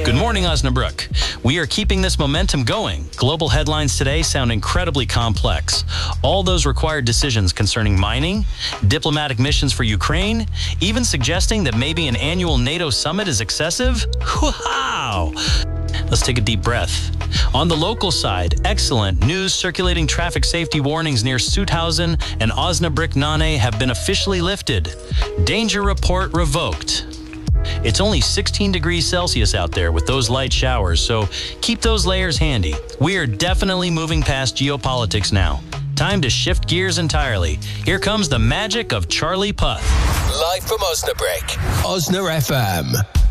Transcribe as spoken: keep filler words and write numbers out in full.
Good morning, Osnabrück. We are keeping this momentum going. Global headlines today sound incredibly complex. All those required decisions concerning mining, diplomatic missions for Ukraine, even suggesting that maybe an annual NATO summit is excessive? Wow! Let's take a deep breath. On the local side, excellent news circulating traffic safety warnings near Sutthausen and Osnabrück-Nane have been officially lifted. Danger report revoked. It's only sixteen degrees Celsius out there with those light showers, so keep those layers handy. We are definitely moving past geopolitics now. Time to shift gears entirely. Here comes the magic of Charlie Puth. Live from Osnabrück, Osna F M.